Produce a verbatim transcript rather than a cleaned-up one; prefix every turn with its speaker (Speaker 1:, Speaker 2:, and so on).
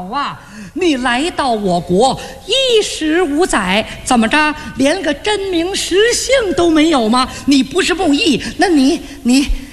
Speaker 1: 啊！你来到我国一十五载，怎么着，连个真名实姓都没有吗？你不是木易，那你你